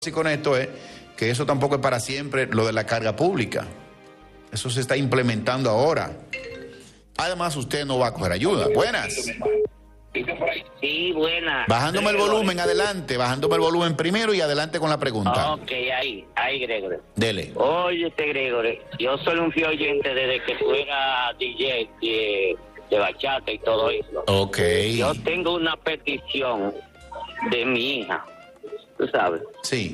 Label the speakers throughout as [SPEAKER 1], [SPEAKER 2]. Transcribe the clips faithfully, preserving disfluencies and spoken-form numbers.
[SPEAKER 1] Y con esto es que eso tampoco es para siempre, lo de la carga pública. Eso se está implementando ahora. Además, usted no va a coger ayuda. Buenas.
[SPEAKER 2] Sí, buenas.
[SPEAKER 1] Bajándome el volumen, adelante. Bajándome el volumen primero y adelante con la pregunta.
[SPEAKER 2] Ok, ahí, ahí, Gregory.
[SPEAKER 1] Dele.
[SPEAKER 2] Oye, este Gregory, yo soy un fiel oyente desde que tú eras D J de, de bachata y todo eso.
[SPEAKER 1] Ok.
[SPEAKER 2] Yo tengo una petición de mi hija, tú sabes.
[SPEAKER 1] Sí.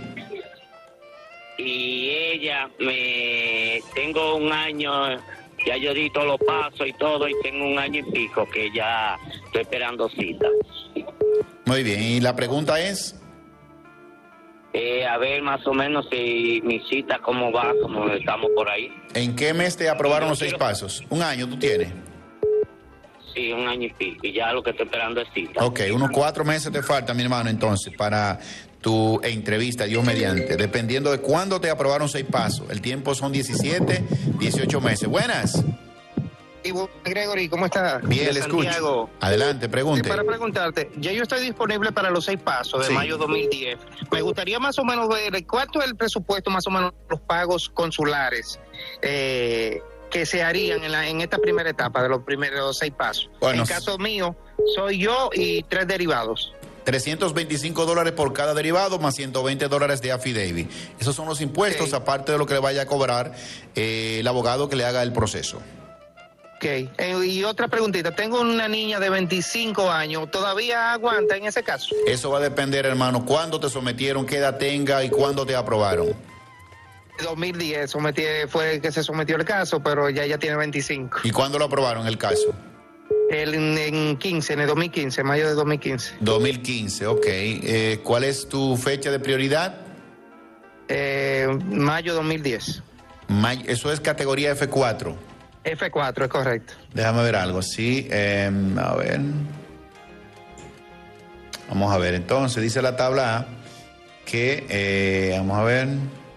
[SPEAKER 2] Y ella me... Tengo un año, ya yo di todos los pasos y todo, y tengo un año y pico que ya estoy esperando cita.
[SPEAKER 1] Muy bien, y la pregunta es...
[SPEAKER 2] Eh, a ver más o menos si mi cita cómo va, cómo estamos por ahí.
[SPEAKER 1] ¿En qué mes te aprobaron
[SPEAKER 2] Yo
[SPEAKER 1] los seis
[SPEAKER 2] quiero...
[SPEAKER 1] pasos? ¿Un año tú tienes?
[SPEAKER 2] Sí, un año y pico, y ya lo que estoy esperando es cita.
[SPEAKER 1] Ok, unos cuatro meses te falta, mi hermano, entonces, para tu entrevista, Dios mediante, dependiendo de cuándo te aprobaron seis pasos. El tiempo son diecisiete, dieciocho meses. Buenas.
[SPEAKER 3] Y Gregory, ¿cómo estás?
[SPEAKER 1] Bien,
[SPEAKER 3] De
[SPEAKER 1] le escucho.
[SPEAKER 3] Santiago.
[SPEAKER 1] Adelante, pregunte.
[SPEAKER 3] Eh, para preguntarte, ya yo estoy disponible para los seis pasos de
[SPEAKER 1] Sí.
[SPEAKER 3] mayo dos mil diez. Me gustaría más o menos ver cuánto es el presupuesto, más o menos los pagos consulares eh, que se harían en, la, en esta primera etapa de los primeros seis pasos.
[SPEAKER 1] Bueno,
[SPEAKER 3] en caso mío, soy yo y tres derivados.
[SPEAKER 1] trescientos veinticinco dólares por cada derivado más ciento veinte dólares de affidavit. Esos son los impuestos,
[SPEAKER 3] Okay.
[SPEAKER 1] aparte de lo que le vaya a cobrar eh, el abogado que le haga el proceso.
[SPEAKER 3] Ok, eh, y otra preguntita, tengo una niña de veinticinco años, ¿todavía aguanta en ese caso?
[SPEAKER 1] Eso va a depender, hermano, cuándo te sometieron, qué edad tenga y cuándo te aprobaron.
[SPEAKER 3] dos mil diez sometí, fue que se sometió el caso, pero ya ya tiene veinticinco.
[SPEAKER 1] ¿Y cuándo lo aprobaron el caso?
[SPEAKER 3] El, en, en quince, en el dos mil quince, mayo de dos mil quince.
[SPEAKER 1] dos mil quince, ok. Eh, ¿Cuál es tu fecha de prioridad?
[SPEAKER 3] Eh, mayo dos mil diez.
[SPEAKER 1] May- Eso es categoría F cuatro.
[SPEAKER 3] F cuatro, es correcto.
[SPEAKER 1] Déjame ver algo, sí. Eh, a ver. Vamos a ver, entonces, dice la tabla A que, eh, vamos a ver.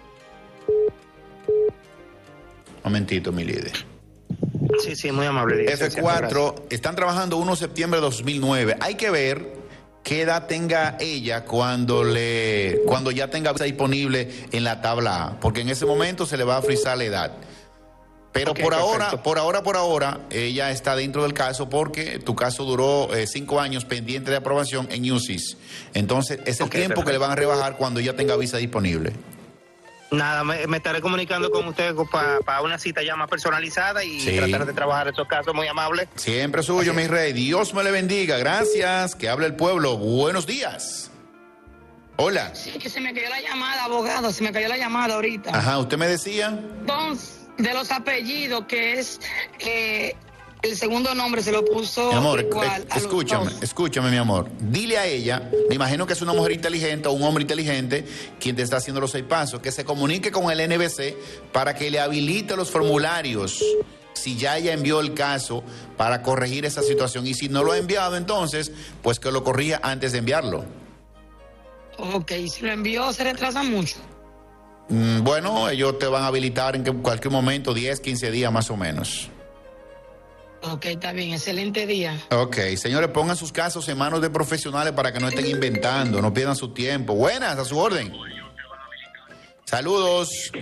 [SPEAKER 1] Momentito, mi líder.
[SPEAKER 3] Sí, sí, muy amable.
[SPEAKER 1] F cuatro, están trabajando uno de septiembre de dos mil nueve. Hay que ver qué edad tenga ella cuando le cuando ya tenga visa disponible en la tabla A, porque en ese momento se le va a frisar la edad. Pero
[SPEAKER 3] Okay,
[SPEAKER 1] por
[SPEAKER 3] perfecto.
[SPEAKER 1] ahora, por ahora, por ahora, ella está dentro del caso porque tu caso duró eh, cinco años pendiente de aprobación en U C I S. Entonces, es el
[SPEAKER 3] Ok,
[SPEAKER 1] tiempo
[SPEAKER 3] perfecto.
[SPEAKER 1] que le van a rebajar cuando ella tenga visa disponible.
[SPEAKER 3] Nada, me, me estaré comunicando con ustedes para pa una cita ya más personalizada y
[SPEAKER 1] Sí.
[SPEAKER 3] tratar de trabajar estos casos, muy amable.
[SPEAKER 1] Siempre suyo, mi rey. Dios me le bendiga. Gracias. Que hable el pueblo. Buenos días. Hola.
[SPEAKER 4] Sí, que se me cayó la llamada, abogado, se me cayó la llamada ahorita.
[SPEAKER 1] Ajá, ¿usted me decía?
[SPEAKER 4] Entonces, de los apellidos, que es eh, el segundo nombre se lo puso
[SPEAKER 1] Mi amor,
[SPEAKER 4] igual
[SPEAKER 1] eh,
[SPEAKER 4] a los
[SPEAKER 1] escúchame,
[SPEAKER 4] dos.
[SPEAKER 1] escúchame, mi amor. Dile a ella, me imagino que es una mujer inteligente o un hombre inteligente quien te está haciendo los seis pasos, que se comunique con el N B C para que le habilite los formularios. Si ya ella envió el caso para corregir esa situación y si no lo ha enviado, entonces, pues que lo corrija antes de enviarlo.
[SPEAKER 4] Ok, si lo envió, se retrasa mucho.
[SPEAKER 1] Mm, Bueno, ellos te van a habilitar en que- cualquier momento, diez, quince días más o menos.
[SPEAKER 4] Ok, está bien, excelente día.
[SPEAKER 1] Ok, señores, pongan sus casos en manos de profesionales para que no estén inventando, no pierdan su tiempo. Buenas, a su orden. Saludos.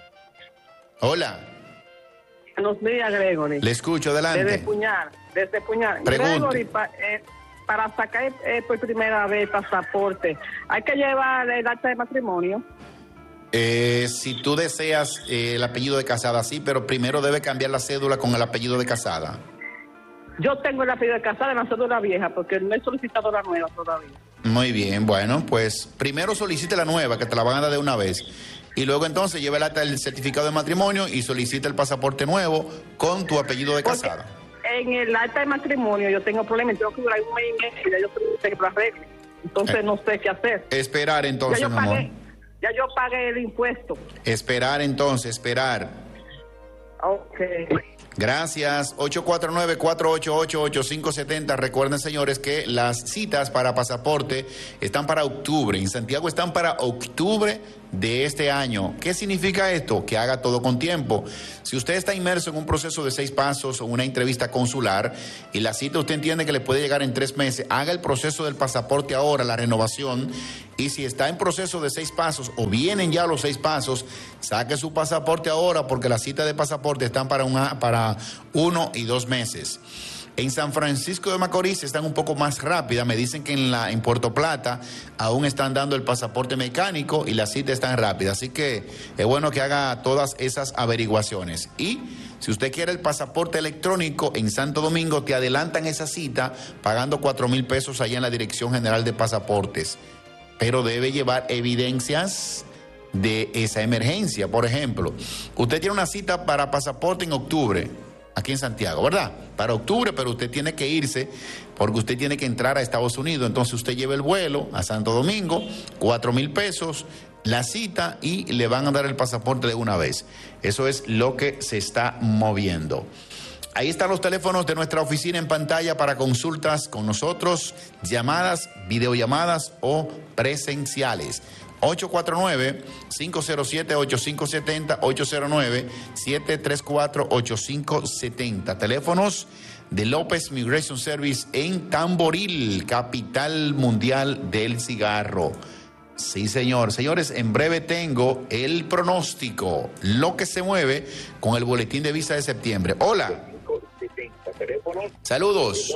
[SPEAKER 1] Hola,
[SPEAKER 5] Buenos días, Gregory.
[SPEAKER 1] le escucho,
[SPEAKER 5] Desde
[SPEAKER 1] adelante.
[SPEAKER 5] Puñal, desde Puñal.
[SPEAKER 1] Pregunte.
[SPEAKER 5] Gregory, pa- eh, para sacar eh, por primera vez pasaporte, ¿hay que llevar el acta de matrimonio?
[SPEAKER 1] Eh, si tú deseas eh, el apellido de casada, sí, pero primero debe cambiar la cédula con el apellido de casada.
[SPEAKER 5] Yo tengo el apellido de casada en la cédula vieja porque no he solicitado la nueva todavía.
[SPEAKER 1] Muy bien, bueno, pues primero solicite la nueva, que te la van a dar de una vez. Y luego entonces lleva el acta del certificado de matrimonio y solicita el pasaporte nuevo con tu apellido de
[SPEAKER 5] Porque
[SPEAKER 1] casada.
[SPEAKER 5] en el acta de matrimonio yo tengo problemas, tengo que durar un mes y medio y ya yo solicité que lo arregle. Entonces
[SPEAKER 1] Eh.
[SPEAKER 5] no sé qué hacer.
[SPEAKER 1] Esperar
[SPEAKER 5] Ya
[SPEAKER 1] entonces,
[SPEAKER 5] yo
[SPEAKER 1] mi amor.
[SPEAKER 5] pagué, ya yo pagué el impuesto.
[SPEAKER 1] Esperar entonces, esperar.
[SPEAKER 5] Ok.
[SPEAKER 1] Gracias. ocho cuatro nueve, cuatro ocho ocho, ocho cinco siete cero. Recuerden, señores, que las citas para pasaporte están para octubre. En Santiago están para octubre de este año. ¿Qué significa esto? Que haga todo con tiempo. Si usted está inmerso en un proceso de seis pasos o una entrevista consular y la cita usted entiende que le puede llegar en tres meses, haga el proceso del pasaporte ahora, la renovación, y si está en proceso de seis pasos o vienen ya los seis pasos, saque su pasaporte ahora porque las citas de pasaporte están para, una, para uno y dos meses. En San Francisco de Macorís están un poco más rápidas. Me dicen que en, la, en Puerto Plata aún están dando el pasaporte mecánico y las citas están rápidas. Así que es bueno que haga todas esas averiguaciones. Y si usted quiere el pasaporte electrónico en Santo Domingo, te adelantan esa cita pagando cuatro mil pesos allá en la Dirección General de Pasaportes. Pero debe llevar evidencias de esa emergencia. Por ejemplo, usted tiene una cita para pasaporte en octubre, aquí en Santiago, ¿verdad? Para octubre, pero usted tiene que irse porque usted tiene que entrar a Estados Unidos. Entonces usted lleva el vuelo a Santo Domingo, cuatro mil pesos, la cita y le van a dar el pasaporte de una vez. Eso es lo que se está moviendo. Ahí están los teléfonos de nuestra oficina en pantalla para consultas con nosotros, llamadas, videollamadas o presenciales. ocho cuatro nueve, cinco cero siete, ocho cinco siete cero, ocho cero nueve, siete tres cuatro, ocho cinco siete cero. Teléfonos de López Migration Service en Tamboril, capital mundial del cigarro. Sí, señor. Señores, en breve tengo el pronóstico, lo que se mueve con el boletín de visa de septiembre. Hola. Saludos.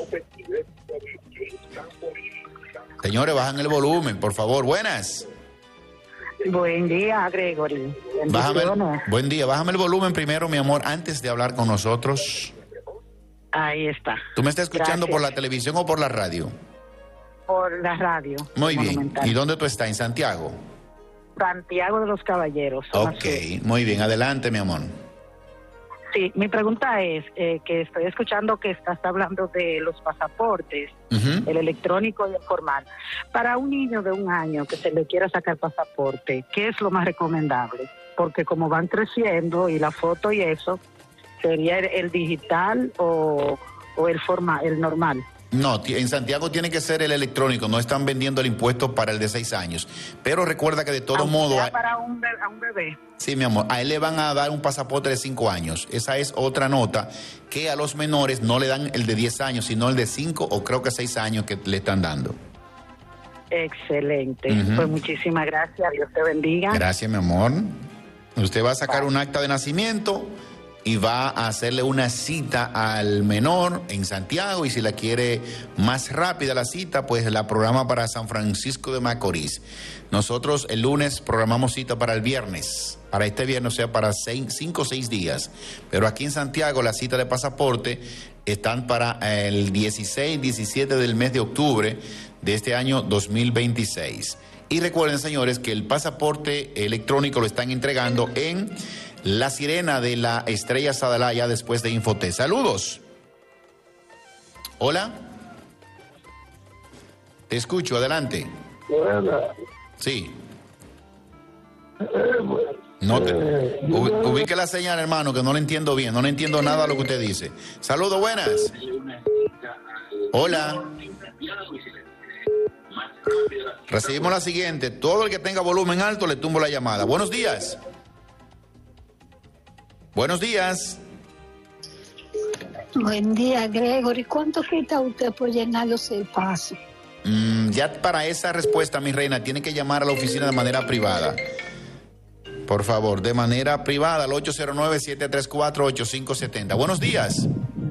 [SPEAKER 1] Señores, bajan el volumen, por favor. Buenas.
[SPEAKER 6] Buen día, Gregory.
[SPEAKER 1] Bájame, buen día, bájame el volumen primero, mi amor, antes de hablar con nosotros.
[SPEAKER 6] Ahí está.
[SPEAKER 1] ¿Tú me estás escuchando
[SPEAKER 6] Gracias.
[SPEAKER 1] Por la televisión o por la radio?
[SPEAKER 6] Por la radio.
[SPEAKER 1] Muy bien. ¿Y dónde tú estás? ¿En Santiago?
[SPEAKER 6] Santiago de los Caballeros.
[SPEAKER 1] Ok, muy bien. Adelante, mi amor.
[SPEAKER 6] Sí, mi pregunta es eh, que estoy escuchando que estás hablando de los pasaportes,
[SPEAKER 1] Uh-huh.
[SPEAKER 6] el electrónico y el formal. Para un niño de un año que se le quiera sacar pasaporte, ¿qué es lo más recomendable? Porque como van creciendo y la foto y eso, ¿sería el, el digital o, o el formal, el normal?
[SPEAKER 1] No, en Santiago tiene que ser el electrónico, no están vendiendo el impuesto para el de seis años. Pero recuerda que de todo
[SPEAKER 6] Aunque
[SPEAKER 1] modo...
[SPEAKER 6] sea para un, be- a un bebé.
[SPEAKER 1] Sí, mi amor, a él le van a dar un pasaporte de cinco años. Esa es otra nota, que a los menores no le dan el de diez años, sino el de cinco o creo que seis años que le están dando.
[SPEAKER 6] Excelente.
[SPEAKER 1] Ujú.
[SPEAKER 6] Pues muchísimas gracias. Dios te bendiga.
[SPEAKER 1] Gracias, mi amor. Usted va a sacar un acta de nacimiento y va a hacerle una cita al menor en Santiago, y si la quiere más rápida la cita, pues la programa para San Francisco de Macorís. Nosotros el lunes programamos cita para el viernes, para este viernes, o sea, para seis, cinco o seis días. Pero aquí en Santiago la cita de pasaporte están para el dieciséis, diecisiete del mes de octubre de este año dos mil veintiséis. Y recuerden, señores, que el pasaporte electrónico lo están entregando en La Sirena de la Estrella Sadalaya después de Infoté. Saludos. Hola. Te escucho, adelante. Sí. No te, ubi- ubique la señal, hermano, que no le entiendo bien, no le entiendo nada de lo que usted dice. Saludos, buenas. Hola. Recibimos la siguiente. Todo el que tenga volumen alto le tumbo la llamada. Buenos días. Buenos días.
[SPEAKER 7] Buen día, Gregory. ¿Cuánto quita usted por llenar los seis pasos?
[SPEAKER 1] Mm, ya para esa respuesta, mi reina, tiene que llamar a la oficina de manera privada. Por favor, de manera privada al ocho cero nueve, siete tres cuatro, ocho cinco siete cero. Buenos días.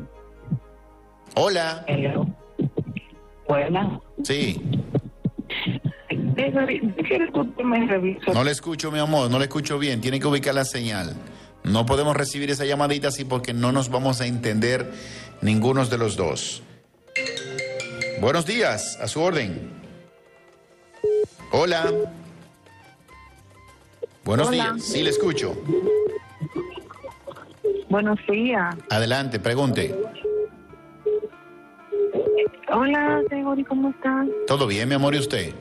[SPEAKER 1] Hola.
[SPEAKER 6] Hello. Buenas.
[SPEAKER 1] Sí.
[SPEAKER 6] Gregory, ¿quieres que usted me revise?
[SPEAKER 1] No le escucho, mi amor, no le escucho bien. Tiene que ubicar la señal. No podemos recibir esa llamadita así porque no nos vamos a entender ninguno de los dos. Buenos días, a su orden. Hola. Buenos
[SPEAKER 6] Hola.
[SPEAKER 1] días, sí le escucho.
[SPEAKER 6] Buenos días.
[SPEAKER 1] Adelante, pregunte.
[SPEAKER 6] Hola, Gregory, ¿cómo estás?
[SPEAKER 1] ¿Todo bien, mi amor, y usted?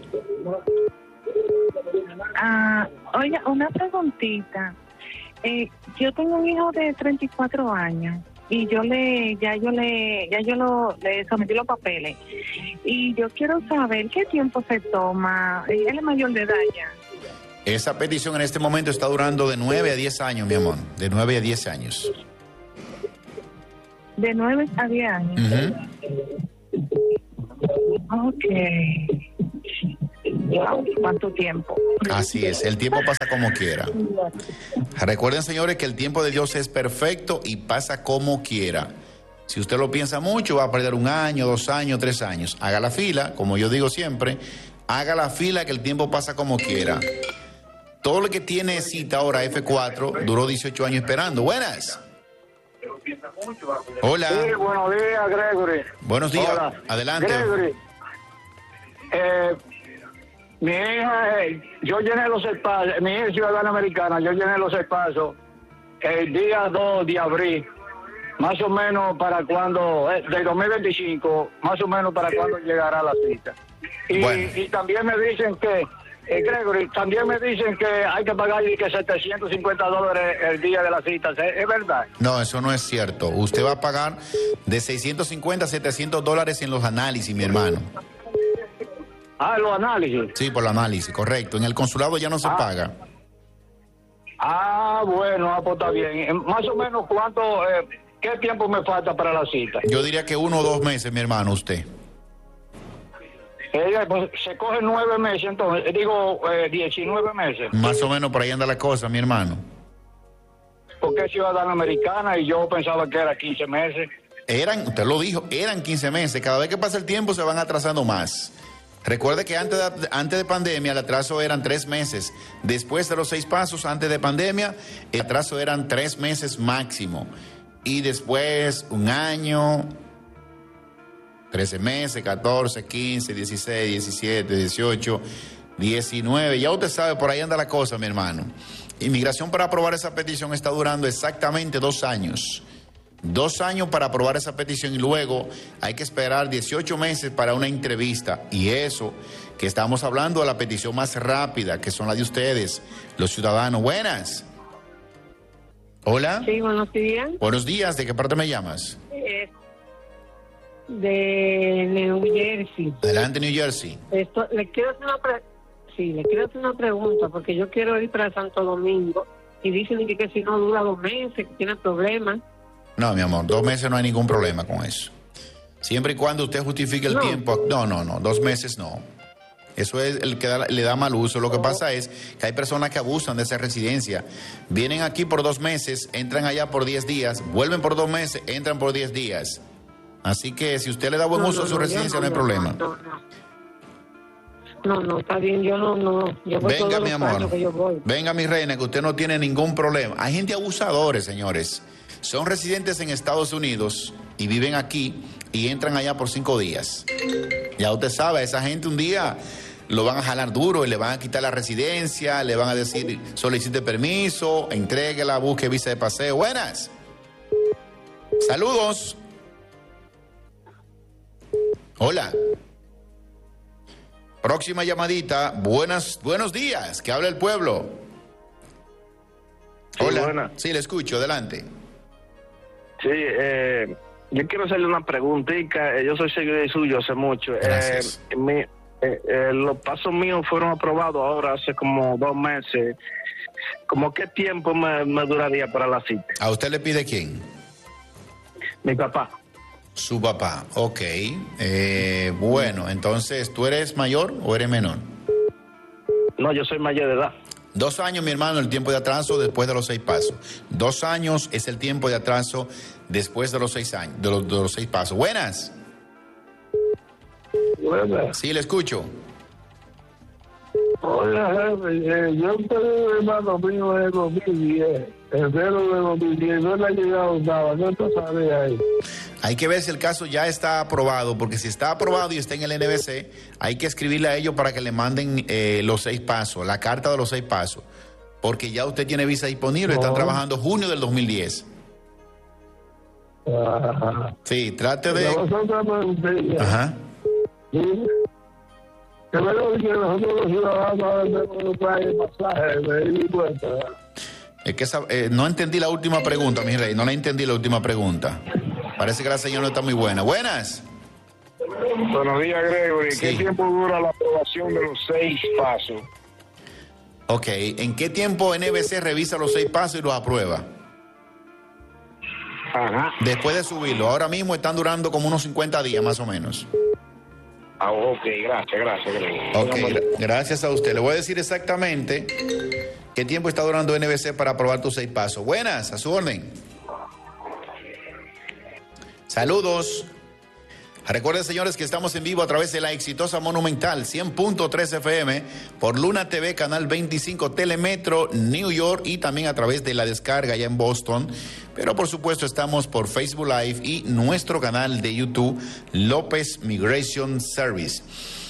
[SPEAKER 6] Ah, oye, una preguntita. Eh, yo tengo un hijo de treinta y cuatro años y yo le, ya yo le, ya yo lo, le sometí los papeles y yo quiero saber qué tiempo se toma. Él es mayor de edad ya.
[SPEAKER 1] Esa petición en este momento está durando de nueve a diez años, mi amor. De nueve a diez años.
[SPEAKER 6] De nueve a diez años.
[SPEAKER 1] Uh-huh.
[SPEAKER 6] Ok. Wow, ¿cuánto tiempo?
[SPEAKER 1] Así es, el tiempo pasa como quiera. Recuerden, señores, que el tiempo de Dios es perfecto y pasa como quiera. Si usted lo piensa mucho, va a perder un año, dos años, tres años. Haga la fila, como yo digo siempre, haga la fila que el tiempo pasa como quiera. Todo lo que tiene cita ahora F cuatro duró dieciocho años esperando. Buenas. Hola.
[SPEAKER 8] Sí, buenos días, Gregory.
[SPEAKER 1] Buenos días.
[SPEAKER 8] Hola.
[SPEAKER 1] Adelante.
[SPEAKER 8] Gregory, eh, mi hija, eh, yo llené los espacios, mi hija es ciudadana americana, yo llené los espacios el día dos de abril, más o menos para cuando, eh, del dos mil veinticinco, más o menos para cuando llegará la cita. Y,
[SPEAKER 1] Bueno.
[SPEAKER 8] y también me dicen que, eh, Gregory, también me dicen que hay que pagar y que setecientos cincuenta dólares el día de la cita, ¿es, es verdad?
[SPEAKER 1] No, eso no es cierto. Usted va a pagar de seiscientos cincuenta a setecientos dólares en los análisis, mi hermano.
[SPEAKER 8] Ah, los análisis.
[SPEAKER 1] Sí, por el análisis, correcto. En el consulado ya no se
[SPEAKER 8] Ah.
[SPEAKER 1] paga.
[SPEAKER 8] Ah, bueno, ah, pues está bien. Eh, Más o menos, ¿cuánto, eh, qué tiempo me falta para la cita?
[SPEAKER 1] Yo diría que uno o dos meses, mi hermano, usted.
[SPEAKER 8] Ella, pues, se coge nueve meses, entonces, eh, digo, eh, diecinueve meses.
[SPEAKER 1] Más o menos por ahí anda la cosa, mi hermano.
[SPEAKER 8] Porque es ciudadana americana y yo pensaba que era quince meses.
[SPEAKER 1] Eran, usted lo dijo, eran quince meses. Cada vez que pasa el tiempo se van atrasando más. Recuerde que antes de, antes de pandemia el atraso eran tres meses. Después de los seis pasos, antes de pandemia, el atraso eran tres meses máximo. Y después un año, trece meses, catorce, quince, dieciséis, diecisiete, dieciocho, diecinueve. Ya usted sabe, por ahí anda la cosa, mi hermano. Inmigración para aprobar esa petición está durando exactamente dos años. Dos años para aprobar esa petición y luego hay que esperar dieciocho meses para una entrevista. Y eso, que estamos hablando de la petición más rápida, que son la de ustedes, los ciudadanos. Buenas. Hola.
[SPEAKER 7] Sí, buenos días.
[SPEAKER 1] Buenos días. ¿De qué parte me llamas?
[SPEAKER 7] Eh, de New Jersey.
[SPEAKER 1] Adelante, New Jersey.
[SPEAKER 7] Esto, le quiero hacer una pre- sí, le quiero hacer una pregunta porque yo quiero ir para Santo Domingo y dicen que, que si no dura dos meses, que tiene problemas.
[SPEAKER 1] No, mi amor, dos meses no hay ningún problema con eso. Siempre y cuando usted justifique el
[SPEAKER 7] No.
[SPEAKER 1] tiempo. No, no, no, dos meses no. Eso es el que da- le da mal uso. Lo que pasa es que hay personas que abusan de esa residencia. Vienen aquí por dos meses, entran allá por diez días, vuelven por dos meses, entran por diez días. Así que si usted le da buen
[SPEAKER 7] No,
[SPEAKER 1] uso
[SPEAKER 7] no,
[SPEAKER 1] a su
[SPEAKER 7] no, yo
[SPEAKER 1] residencia, no,
[SPEAKER 7] no,
[SPEAKER 1] hay
[SPEAKER 7] no,
[SPEAKER 1] problema.
[SPEAKER 7] No, no. No, no, está bien, yo no, no. Yo voy
[SPEAKER 1] Venga,
[SPEAKER 7] todos
[SPEAKER 1] mi
[SPEAKER 7] los
[SPEAKER 1] amor.
[SPEAKER 7] años que yo voy.
[SPEAKER 1] Venga, mi reina, que usted no tiene ningún problema. Hay gente abusadores, señores. Son residentes en Estados Unidos y viven aquí y entran allá por cinco días. Ya usted sabe, esa gente un día lo van a jalar duro y le van a quitar la residencia, le van a decir solicite permiso, entréguela, busque visa de paseo. Buenas. Saludos. Hola. Próxima llamadita. Buenas, buenos días. Que habla el pueblo.
[SPEAKER 9] Sí,
[SPEAKER 1] Hola.
[SPEAKER 9] buena.
[SPEAKER 1] Sí, le escucho. Adelante.
[SPEAKER 9] Sí, eh, yo quiero hacerle una preguntita. Eh, Yo soy seguidor suyo hace mucho.
[SPEAKER 1] Gracias.
[SPEAKER 9] Eh, mi- eh, eh, los pasos míos fueron aprobados ahora hace como dos meses. ¿Cómo qué tiempo me, me duraría para la cita?
[SPEAKER 1] ¿A usted le pide quién?
[SPEAKER 9] Mi papá.
[SPEAKER 1] Su papá. Ok. Eh, bueno, entonces, ¿tú eres mayor o eres menor?
[SPEAKER 9] No, yo soy mayor de edad.
[SPEAKER 1] Dos años, mi hermano, el tiempo de atraso después de los seis pasos. Dos años es el tiempo de atraso después de los seis años, de los, de los seis pasos. Buenas.
[SPEAKER 8] Bueno,
[SPEAKER 1] Sí, le escucho.
[SPEAKER 8] hola, jefe. Eh, yo pedí hermano mío en dos mil diez. En enero de dos mil diez no le ha llegado nada. No te sabes ahí.
[SPEAKER 1] Hay que ver si el caso ya está aprobado, porque si está aprobado y está en el N B C, hay que escribirle a ellos para que le manden eh, los seis pasos, la carta de los seis pasos, porque ya usted tiene visa disponible, están
[SPEAKER 8] No.
[SPEAKER 1] trabajando junio del dos mil diez.
[SPEAKER 8] Ah,
[SPEAKER 1] Sí, trate
[SPEAKER 8] de
[SPEAKER 1] de...
[SPEAKER 8] otra preguntilla.
[SPEAKER 1] Ajá.
[SPEAKER 8] Sí. Que me lo que nosotros los ciudadanos ahora tenemos que traer el pasaje de ida y vuelta.
[SPEAKER 1] Es que esa- eh, no entendí la última pregunta, mi rey, no la entendí la última pregunta. Parece que la señora no está muy buena. Buenas.
[SPEAKER 8] Buenos días, Gregory.
[SPEAKER 1] Sí.
[SPEAKER 8] ¿Qué tiempo dura la aprobación de los seis pasos?
[SPEAKER 1] Ok, ¿en qué tiempo N B C revisa los seis pasos y los aprueba?
[SPEAKER 8] Ajá.
[SPEAKER 1] Después de subirlo, ahora mismo están durando como unos cincuenta días más o menos.
[SPEAKER 8] Ah, ok, gracias, gracias. gracias.
[SPEAKER 1] Ok, gra- gracias a usted. Le voy a decir exactamente qué tiempo está durando N B C para aprobar tus seis pasos. Buenas, a su orden. Saludos. Recuerden, señores, que estamos en vivo a través de la exitosa Monumental cien punto tres F M por Luna T V, Canal veinticinco, Telemetro, New York, y también a través de la descarga allá en Boston. Pero por supuesto estamos por Facebook Live y nuestro canal de YouTube, López Migration Service.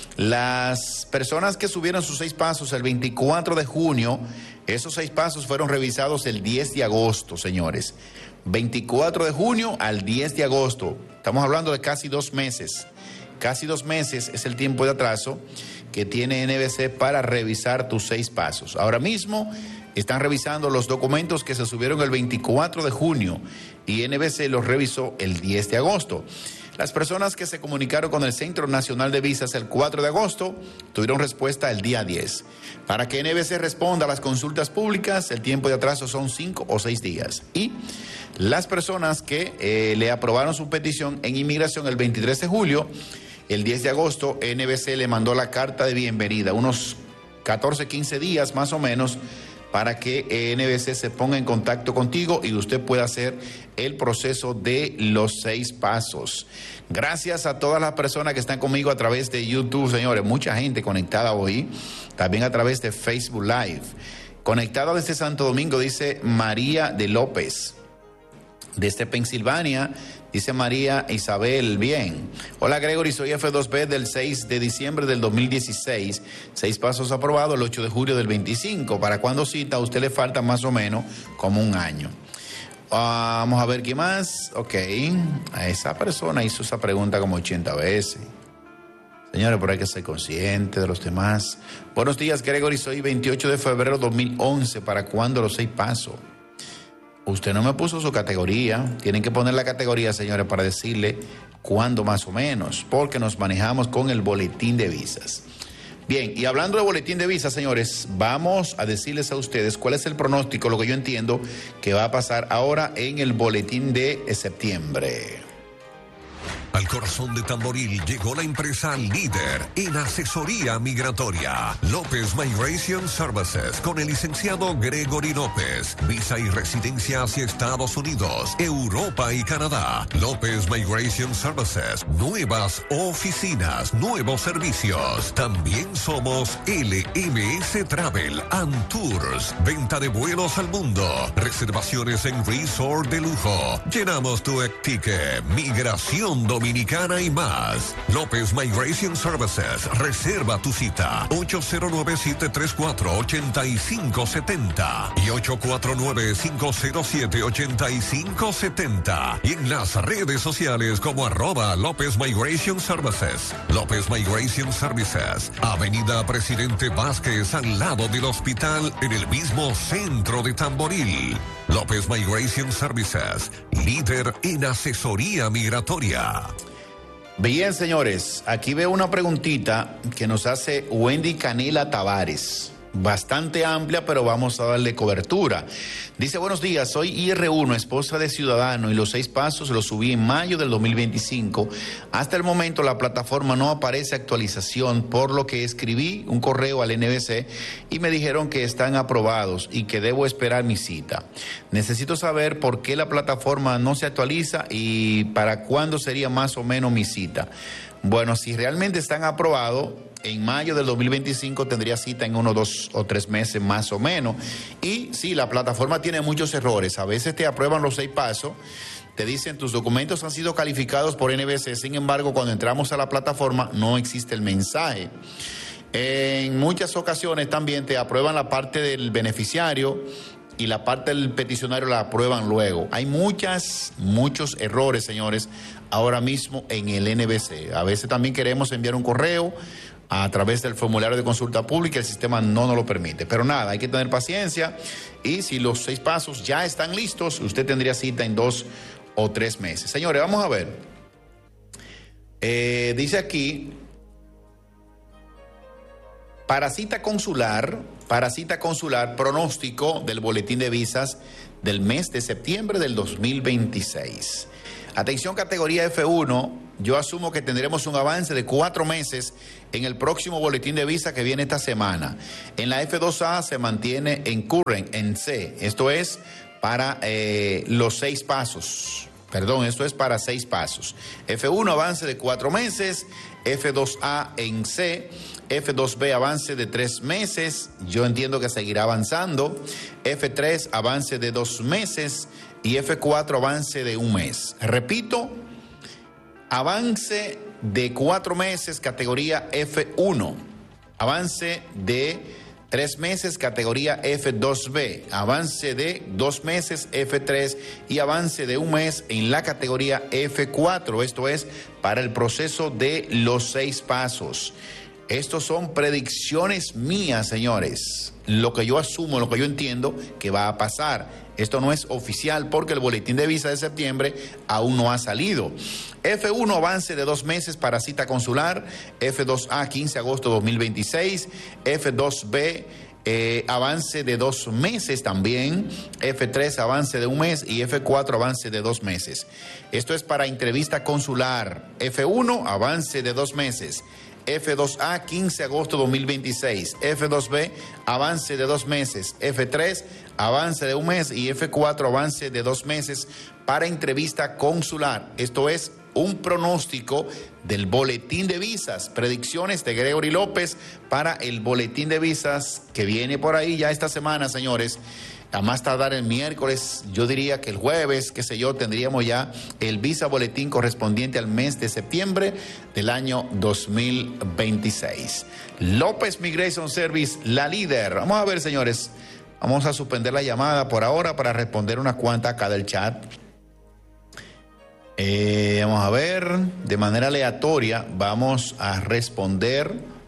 [SPEAKER 1] Las personas que subieron sus seis pasos el veinticuatro de junio, esos seis pasos fueron revisados el diez de agosto, señores. veinticuatro de junio al diez de agosto. Estamos hablando de casi dos meses. Casi dos meses es el tiempo de atraso que tiene N B C para revisar tus seis pasos. Ahora mismo están revisando los documentos que se subieron el veinticuatro de junio y N B C los revisó el diez de agosto. Las personas que se comunicaron con el Centro Nacional de Visas el cuatro de agosto tuvieron respuesta el día diez. Para que N B C responda a las consultas públicas, el tiempo de atraso son cinco o seis días. Y las personas que eh, le aprobaron su petición en inmigración el veintitrés de julio, el diez de agosto, N B C le mandó la carta de bienvenida, unos catorce, quince días más o menos, para que N B C se ponga en contacto contigo y usted pueda hacer el proceso de los seis pasos. Gracias a todas las personas que están conmigo a través de YouTube, señores. Mucha gente conectada hoy, también a través de Facebook Live. Conectada desde Santo Domingo, dice María de López. Desde Pensilvania, dice María Isabel, bien. Hola Gregory, soy F dos B del seis de diciembre del dos mil dieciséis. Seis pasos aprobados el ocho de julio del veinticinco. ¿Para cuándo cita? A usted le falta más o menos como un año. Vamos a ver qué más. Ok, a esa persona hizo esa pregunta como ochenta veces. Señores, pero hay que ser consciente de los demás. Buenos días Gregory, soy veintiocho de febrero dos mil once. ¿Para cuándo los seis pasos? Usted no me puso su categoría. Tienen que poner la categoría, señores, para decirle cuándo más o menos, porque nos manejamos con el boletín de visas. Bien, y hablando de boletín de visas, señores, vamos a decirles a ustedes cuál es el pronóstico, lo que yo entiendo que va a pasar ahora en el boletín de septiembre.
[SPEAKER 10] Al corazón de Tamboril llegó la empresa líder en asesoría migratoria, López Migration Services, con el licenciado Gregory López. Visa y residencia hacia Estados Unidos, Europa y Canadá. López Migration Services, nuevas oficinas, nuevos servicios. También somos L M S Travel and Tours, venta de vuelos al mundo, reservaciones en resort de lujo. Llenamos tu ticket, migración dominicana y más. López Migration Services, reserva tu cita ocho cero nueve, siete tres cuatro, ocho cinco siete cero y ocho cuatro nueve, cinco cero siete, ocho cinco siete cero y en las redes sociales como arroba López Migration Services. López Migration Services, Avenida Presidente Vázquez al lado del hospital en el mismo centro de Tamboril. López Migration Services, líder en asesoría migratoria.
[SPEAKER 1] Bien, señores, aquí veo una preguntita que nos hace Wendy Canela Tavares. Bastante amplia, pero vamos a darle cobertura. Dice, buenos días, soy I R uno, esposa de ciudadano, y los seis pasos los subí en mayo del dos mil veinticinco. Hasta el momento la plataforma no aparece actualización, por lo que escribí un correo al N B C y me dijeron que están aprobados y que debo esperar mi cita. Necesito saber por qué la plataforma no se actualiza y para cuándo sería más o menos mi cita. Bueno, si realmente están aprobados, en mayo del dos mil veinticinco tendría cita en uno, dos o tres meses más o menos. Y sí, la plataforma tiene muchos errores. A veces te aprueban los seis pasos, te dicen tus documentos han sido calificados por N B C. Sin embargo, cuando entramos a la plataforma no existe el mensaje. En muchas ocasiones también te aprueban la parte del beneficiario y la parte del peticionario la aprueban luego. Hay muchas, muchos errores, señores, ahora mismo en el N B C. A veces también queremos enviar un correo a través del formulario de consulta pública, el sistema no nos lo permite. Pero nada, hay que tener paciencia y si los seis pasos ya están listos, usted tendría cita en dos o tres meses. Señores, vamos a ver. Eh, dice aquí, Para cita consular, para cita consular, pronóstico del boletín de visas del mes de septiembre del dos mil veintiséis. Atención, categoría F uno, yo asumo que tendremos un avance de cuatro meses en el próximo boletín de visa que viene esta semana. En la F dos A se mantiene en current, en C, esto es para eh, los seis pasos. Perdón, esto es para seis pasos. F uno, avance de cuatro meses. F dos A en C. F dos B, avance de tres meses. Yo entiendo que seguirá avanzando. F tres, avance de dos meses. Y F cuatro, avance de un mes. Repito, avance de cuatro meses, categoría F uno. Avance de tres meses, categoría F dos B, avance de dos meses, F tres, y avance de un mes en la categoría F cuatro, esto es para el proceso de los seis pasos. Estos son predicciones mías, señores, lo que yo asumo, lo que yo entiendo que va a pasar. Esto no es oficial porque el boletín de visa de septiembre aún no ha salido. F uno, avance de dos meses para cita consular. F dos A, quince de agosto de dos mil veintiséis. F dos B, eh, avance de dos meses también. F tres, avance de un mes. Y F cuatro, avance de dos meses. Esto es para entrevista consular. F uno, avance de dos meses. F dos A, quince de agosto de dos mil veintiséis. F dos B, avance de dos meses. F tres, avance de un mes. Y F cuatro, avance de dos meses para entrevista consular. Esto es un pronóstico del boletín de visas. Predicciones de Gregory López para el boletín de visas que viene por ahí ya esta semana, señores. A más tardar el miércoles, yo diría que el jueves, qué sé yo, tendríamos ya el visa boletín correspondiente al mes de septiembre del año dos mil veintiséis. López Migration Service, la líder. Vamos a ver, señores, vamos a suspender la llamada por ahora para responder unas cuantas acá del chat. Eh, vamos a ver, de manera aleatoria, vamos a responder.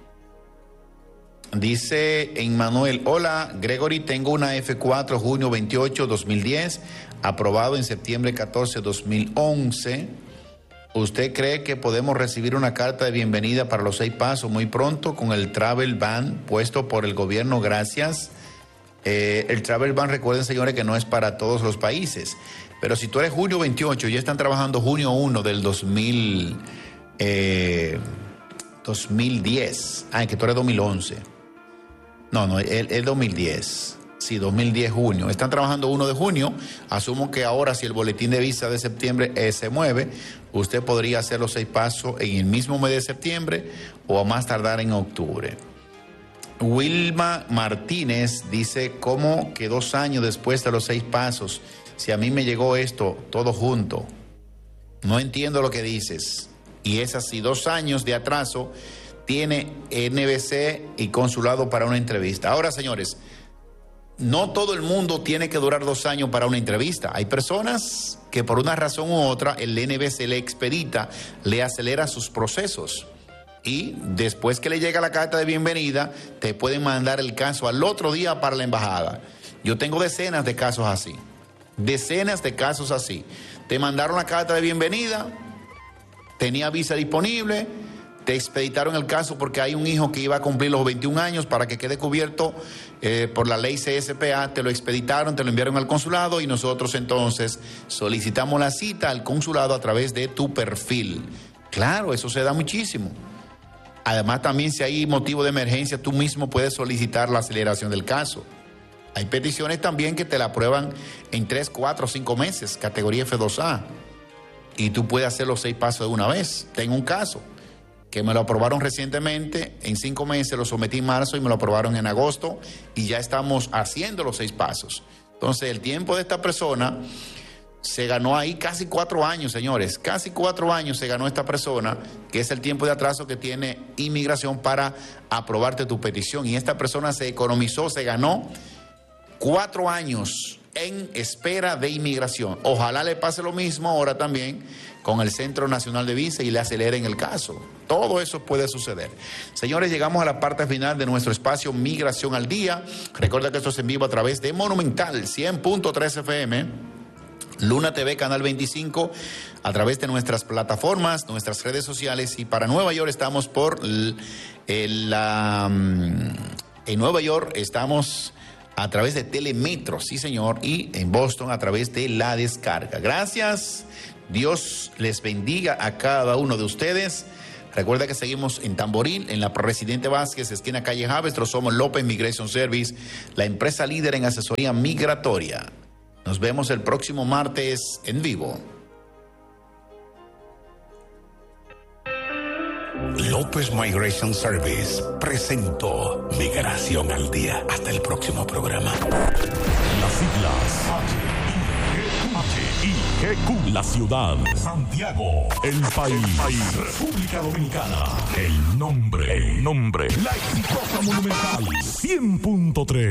[SPEAKER 1] Dice Emmanuel, hola Gregory, tengo una F cuatro junio veintiocho dos mil diez, aprobado en septiembre catorce dos mil once. ¿Usted cree que podemos recibir una carta de bienvenida para los seis pasos muy pronto con el travel ban puesto por el gobierno? Gracias. Eh, el travel ban, recuerden, señores, que no es para todos los países, pero si tú eres junio veintiocho y ya están trabajando junio uno del dos mil, eh, dos mil diez, ah, que tú eres dos mil once. No, no, es, es dos mil diez. Sí, dos mil diez junio. Están trabajando uno de junio. Asumo que ahora, si el boletín de visa de septiembre eh, se mueve, usted podría hacer los seis pasos en el mismo mes de septiembre o a más tardar en octubre. Wilma Martínez dice, ¿cómo que dos años después de los seis pasos, si a mí me llegó esto todo junto? No entiendo lo que dices. Y es así, dos años de atraso tiene N B C y consulado para una entrevista. Ahora, señores, no todo el mundo tiene que durar dos años para una entrevista. Hay personas que por una razón u otra el N B C le expedita, le acelera sus procesos. Y después que le llega la carta de bienvenida, te pueden mandar el caso al otro día para la embajada. Yo tengo decenas de casos así. Decenas de casos así. Te mandaron la carta de bienvenida, tenía visa disponible, te expeditaron el caso porque hay un hijo que iba a cumplir los veintiún años para que quede cubierto eh, por la ley C S P A, te lo expeditaron, te lo enviaron al consulado y nosotros entonces solicitamos la cita al consulado a través de tu perfil. Claro, eso se da muchísimo. Además, también si hay motivo de emergencia, tú mismo puedes solicitar la aceleración del caso. Hay peticiones también que te la aprueban en tres, cuatro, cinco meses, categoría F dos A. Y tú puedes hacer los seis pasos de una vez. Tengo un caso que me lo aprobaron recientemente, en cinco meses, lo sometí en marzo y me lo aprobaron en agosto y ya estamos haciendo los seis pasos. Entonces, el tiempo de esta persona se ganó ahí casi cuatro años, señores, casi cuatro años se ganó esta persona, que es el tiempo de atraso que tiene inmigración para aprobarte tu petición. Y esta persona se economizó, se ganó cuatro años en espera de inmigración. Ojalá le pase lo mismo ahora también con el Centro Nacional de Visa y le aceleren el caso. Todo eso puede suceder. Señores, llegamos a la parte final de nuestro espacio Migración al Día. Recuerda que esto es en vivo a través de Monumental cien punto tres F M, Luna T V, Canal veinticinco, a través de nuestras plataformas, nuestras redes sociales. Y para Nueva York estamos por el, el, la... En Nueva York estamos a través de Telemetro, sí señor, y en Boston a través de La Descarga. Gracias, Dios les bendiga a cada uno de ustedes. Recuerda que seguimos en Tamboril, en la Presidente Vázquez, esquina calle Javestro. Somos López Migration Service, la empresa líder en asesoría migratoria. Nos vemos el próximo martes en vivo.
[SPEAKER 11] López Migration Service presentó Migración al Día. Hasta el próximo programa.
[SPEAKER 12] Las siglas H I G Q, la ciudad, Santiago, el país, país, República Dominicana, el nombre, el nombre, la exitosa Monumental cien punto tres.